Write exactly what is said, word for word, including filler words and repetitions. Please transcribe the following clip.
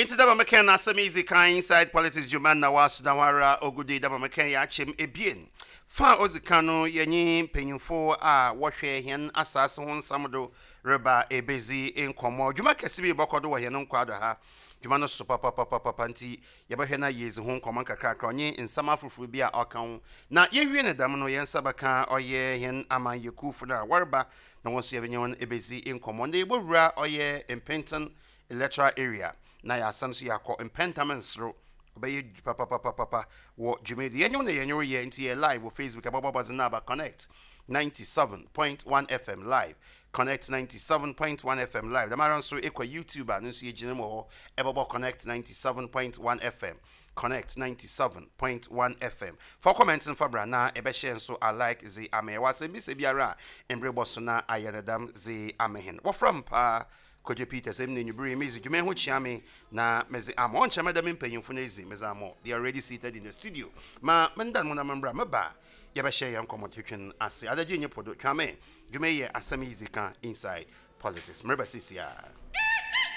Into the Macan, some easy kind inside politics, Juman Nawas, Nawara, Ogudi, the Macan, Yachim, Ebien. Far Ozikano, Yanin, Penin for a washer, hen, assassin, Samado, Reba, a busy in Como. Jumaka Sibi Bokodo, Yanon Quadaha. Jumano super papa papa panti, Yabahena years home comanca cracronye in summer for Fubia account. Now, ye win a damano yen sabaka or ye hen ama yaku for the warba, no one see anyone a busy in common. They will ra or ye in Penton electoral area. Na ya sansu ya ko impentamen through obey papa papa papa what Jumedi anyone the annual year into live with Facebook about Bazinaba Connect ninety-seven point one F M live. Connect ninety-seven point one F M live. The Maran so equal YouTuber no see Jinemo Ebobo Connect ninety-seven point one F M. Connect ninety-seven point one F M. For commenting for Brana, Ebeshe so I like the Ame was a Miss Biara and Brebosona Ayanadam the Amehen. What from Pa Koje Peter same name you bring music. You may watch me na mezi amo on chama dem paying for nezi mezamo. They are already seated in the studio. Ma mendan mo na mambra maba. Ya ba share yam communication ase. Ada jenye podo kame. You may asami easy can inside politics. Merba sisia.